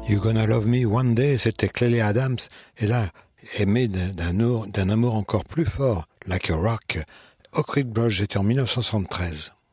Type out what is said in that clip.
You Gonna Love Me One Day, c'était Clélé Adams, et là, aimé d'un amour encore plus fort, Like a Rock. Oak Ridge Boys, c'était en 1973.